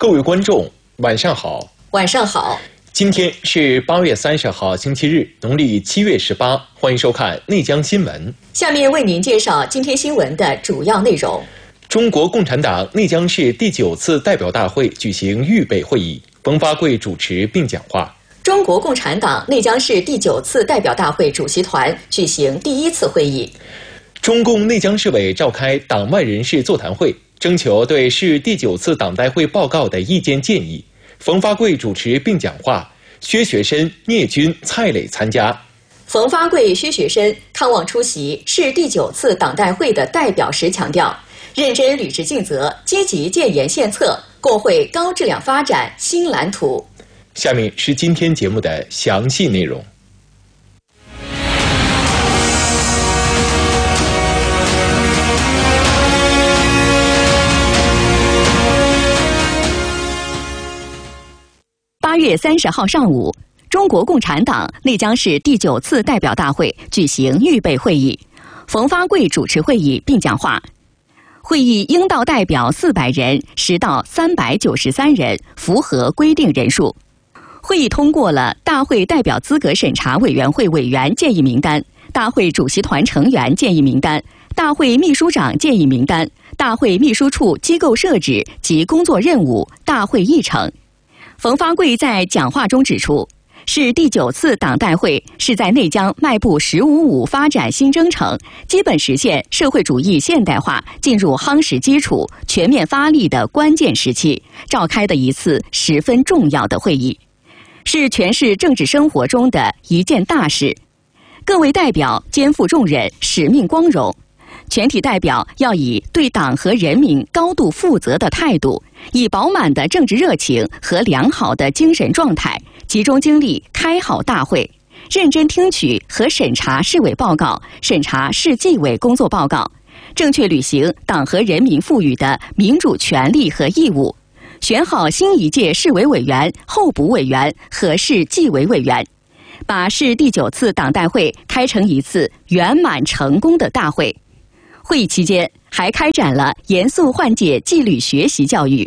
各位观众，晚上好。 晚上好。 今天是8月30号，星期日，农历7月18。欢迎收看内江新闻。 下面为您介绍今天新闻的主要内容。 中国共产党内江市第9次代表大会举行预备会议，冯发贵主持并讲话。 中国共产党内江市第9次代表大会主席团举行第1次会议。 中共内江市委召开党外人士座谈会，征求对市第9次党代会报告的意见建议。冯发贵主持并讲话，薛学深、聂军、蔡磊参加。 冯发贵、薛学深看望出席市第9次党代会的代表时强调，认真履职尽责，积极建言献策，共绘高质量发展新蓝图。 下面是今天节目的详细内容。 8月30号上午，中国共产党内江市第9次代表大会举行预备会议，冯发贵主持会议并讲话。会议应到代表400人，实到393人，符合规定人数。会议通过了大会代表资格审查委员会委员建议名单、大会主席团成员建议名单、大会秘书长建议名单、大会秘书处机构设置及工作任务、大会议程。冯发贵在讲话中指出，市第9次党代会是在内江迈步“15+5”发展新征程，基本实现社会主义现代化进入夯实基础、全面发力的关键时期召开的一次十分重要的会议，是全市政治生活中的一件大事。各位代表肩负重任，使命光荣。全体代表要以对党和人民高度负责的态度，以饱满的政治热情和良好的精神状态，集中精力开好大会，认真听取和审查市委报告，审查市纪委工作报告，正确履行党和人民赋予的民主权利和义务，选好新一届市委委员、候补委员和市纪委委员，把市第9次党代会开成一次圆满成功的大会。会议期间，还开展了严肃换届纪律学习教育。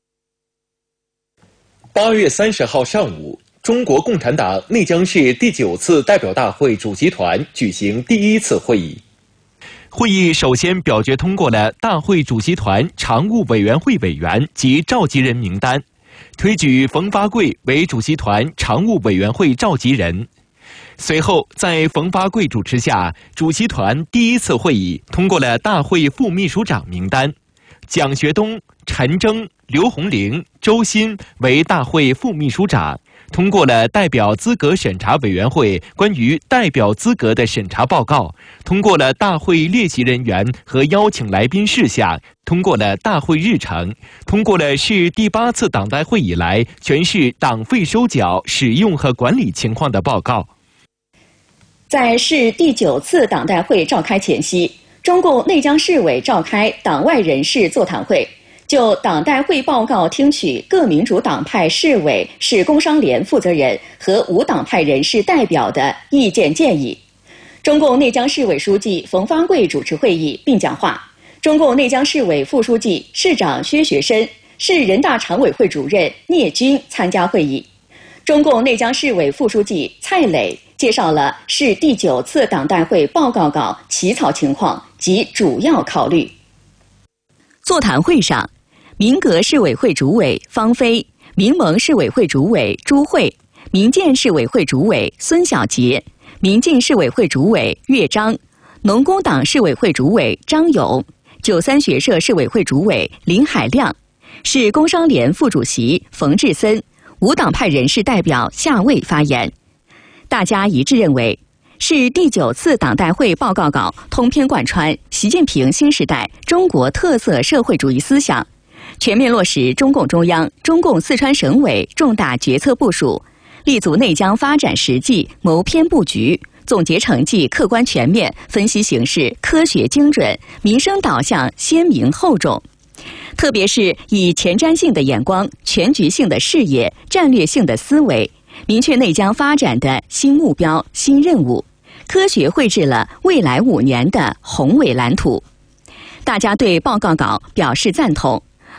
8月30号上午，中国共产党内江市第9次代表大会主席团举行第1次会议。会议首先表决通过了大会主席团常务委员会委员及召集人名单，推举冯发贵为主席团常务委员会召集人。随后，在冯发贵主持下，主席团第1次会议通过了大会副秘书长名单，蒋学东、陈征、刘红玲、周鑫为大会副秘书长，通过了代表资格审查委员会关于代表资格的审查报告，通过了大会列席人员和邀请来宾事项，通过了大会日程，通过了市第8次党代会以来全市党费收缴、使用和管理情况的报告。 在市第9次党代会召开前夕，中共内江市委召开党外人士座谈会，就党代会报告听取各民主党派市委、市工商联负责人和无党派人士代表的意见建议。中共内江市委书记冯发贵主持会议并讲话，中共内江市委副书记、市长薛学深、市人大常委会主任聂军参加会议。中共内江市委副书记蔡磊介绍了市第9次党代会报告稿起草情况及主要考虑。座谈会上，民革市委会主委方飞、民盟市委会主委朱慧、民建市委会主委孙小杰、民进市委会主委岳章、农工党市委会主委张勇、93学社市委会主委林海亮、市工商联副主席冯志森、无党派人士代表夏卫发言。大家一致认为，市第9次党代会报告稿通篇贯穿习近平新时代中国特色社会主义思想，全面落实中共中央、中共四川省委重大决策部署，立足内江发展实际，谋篇布局，总结成绩客观全面，分析形势科学精准，民生导向鲜明厚重。特别是以前瞻性的眼光、全局性的视野、战略性的思维，明确内江发展的新目标、新任务，科学绘制了未来5年的宏伟蓝图。大家对报告稿表示赞同，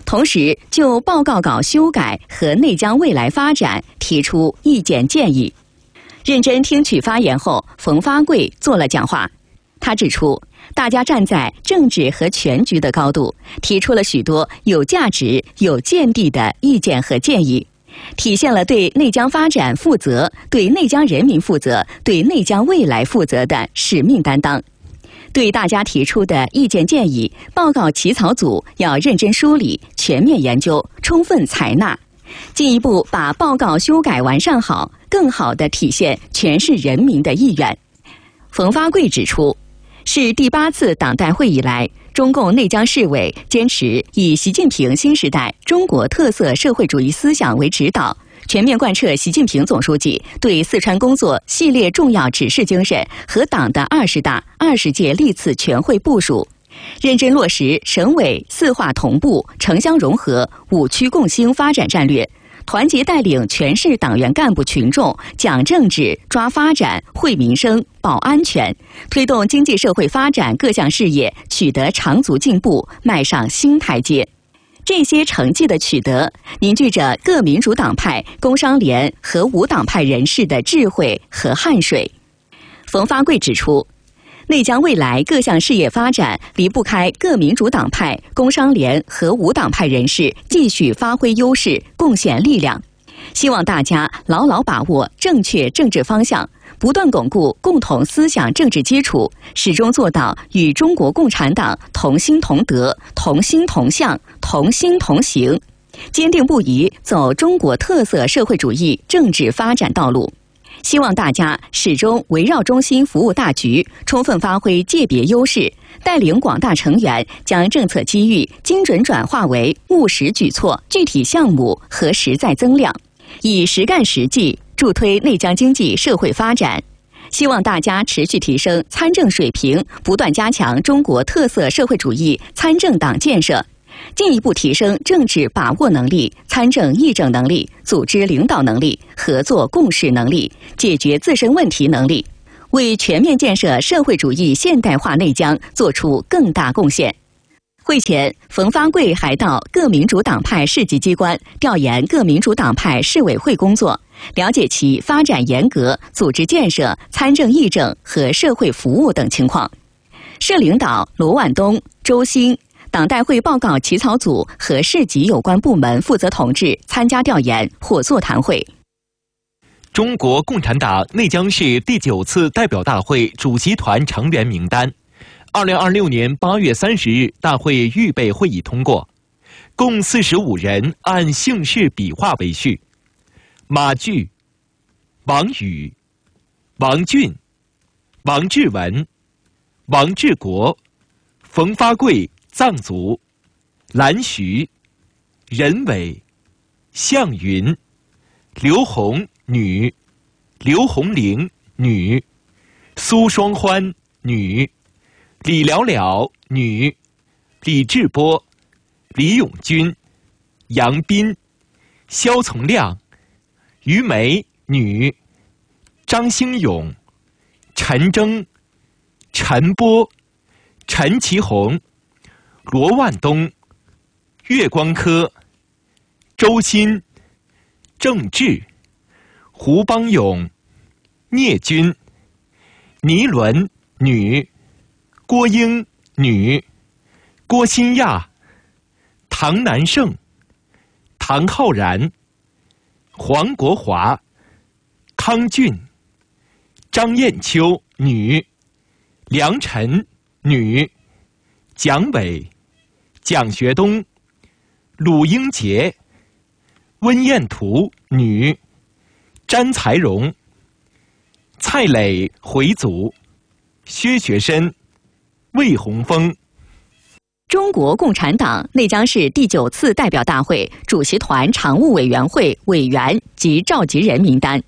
同时就报告稿修改和内江未来发展提出意见建议。认真听取发言后，冯发贵做了讲话。他指出，大家站在政治和全局的高度，提出了许多有价值、有见地的意见和建议，体现了对内江发展负责、对内江人民负责、对内江未来负责的使命担当。对大家提出的意见建议，报告起草组要认真梳理、全面研究、充分采纳，进一步把报告修改完善好，更好地体现全市人民的意愿。冯发贵指出，是第8次党代会以来，中共内江市委坚持以习近平新时代中国特色社会主义思想为指导，全面贯彻习近平总书记对四川工作系列重要指示精神和党的20大、20届历次全会部署，认真落实省委4化同步、城乡融合、5区共兴发展战略，团结带领全市党员干部群众讲政治、抓发展、惠民生、保安全，推动经济社会发展各项事业取得长足进步，迈上新台阶。这些成绩的取得，凝聚着各民主党派、工商联和无党派人士的智慧和汗水。冯发贵指出，内江未来各项事业发展离不开各民主党派、工商联和无党派人士继续发挥优势、贡献力量。希望大家牢牢把握正确政治方向，不断巩固共同思想政治基础，始终做到与中国共产党同心同德、同心同向、同心同行，坚定不移走中国特色社会主义政治发展道路。希望大家始终围绕中心服务大局，充分发挥界别优势，带领广大成员将政策机遇精准转化为务实举措、具体项目和实在增量，以实干实际助推内江经济社会发展。希望大家持续提升参政水平，不断加强中国特色社会主义参政党建设，进一步提升政治把握能力、参政议政能力、组织领导能力、合作共事能力、解决自身问题能力，为全面建设社会主义现代化内江作出更大贡献。会前，冯发贵还到各民主党派市级机关调研各民主党派市委会工作，了解其发展严格、组织建设、参政议政和社会服务等情况。社领导罗万东、周兴、党代会报告起草组和市级有关部门负责同志参加调研或座谈会。 中国共产党内江市第9次代表大会主席团成员名单，2026年8月30日大会预备会议通过，共45人按姓氏笔画为序：马炬、王宇、王俊、王志文、王志国、冯发贵藏族、蓝徐、任伟、向云、刘红女、刘红玲女、苏双欢女、李了了女、李志波、李永军、杨斌、肖从亮、于梅女、张兴勇、陈征、陈波、陈其红、罗万东、岳光科、周鑫、郑智、胡邦勇、聂军、倪伦女、郭英女、郭新亚、唐南胜、唐浩然、黄国华、康俊、张艳秋女、梁晨女、蒋伟、蒋学东、鲁英杰、温艳图女、詹才荣、蔡磊回族、薛学申、魏宏峰。 中国共产党内江市第9次代表大会主席团常务委员会委员及召集人名单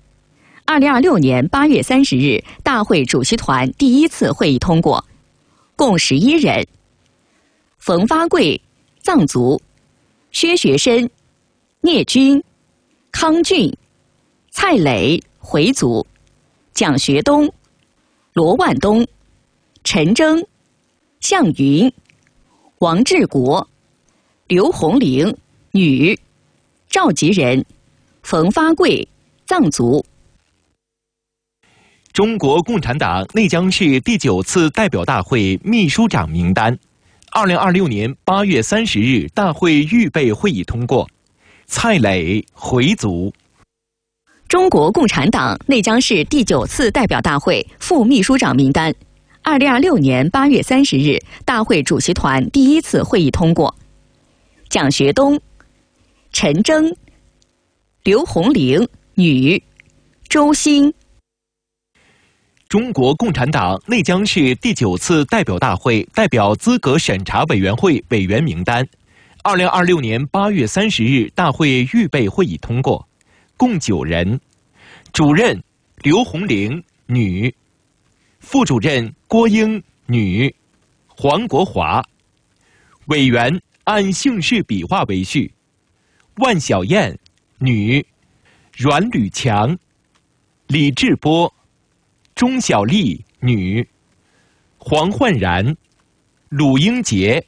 ，2026年8月30日大会主席团第1次会议通过，共11人：冯发贵，藏族；薛学申、聂军、康俊、蔡磊，回族；蒋学东、罗万东、陈征、向云、王志国、 刘洪玲，女，召集人冯发贵，藏族。 中国共产党内江市第9次代表大会秘书长名单，2026年8月30日大会预备会议通过。蔡磊，回族。 中国共产党内江市第9次代表大会副秘书长名单，2026年8月30日大会主席团第1次会议通过。蒋学东，陈征，刘洪玲，女，周兴。 中国共产党内江市第9次代表大会代表资格审查委员会委员名单，2026年8月30日大会预备会议通过，共9人。主任刘洪玲，女；副主任郭英，女；黄国华。委员按姓氏笔画为序：万小燕，女；阮吕强、李志波、钟小丽，女；黄焕然、鲁英杰。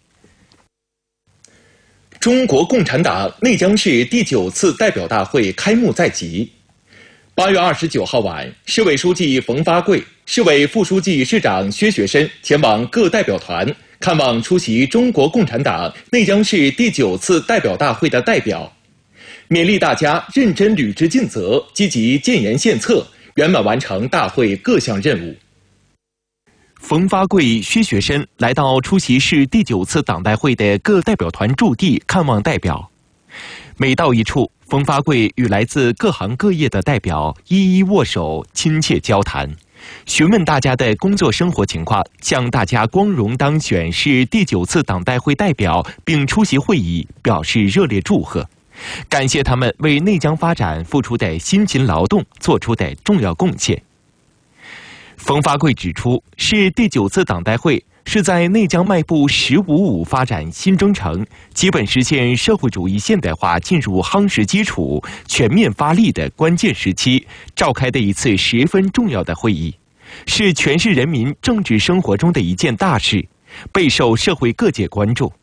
中国共产党内江市第9次代表大会开幕在即。8月29号晚，市委书记冯发贵、市委副书记、市长薛学申前往各代表团看望出席中国共产党内江市第9次代表大会的代表，勉励大家认真履职尽责，积极建言献策，圆满完成大会各项任务。冯发贵、薛学申来到出席市第9次党代会的各代表团驻地看望代表。每到一处，冯发贵与来自各行各业的代表一一握手，亲切交谈，询问大家的工作生活情况，向大家光荣当选市第9次党代会代表并出席会议表示热烈祝贺，感谢他们为内江发展付出的辛勤劳动做出的重要贡献。冯发贵指出，市第9次党代会是在内江迈步“15+5”发展新征程，基本实现社会主义现代化进入夯实基础、全面发力的关键时期召开的一次十分重要的会议，是全市人民政治生活中的一件大事，备受社会各界关注。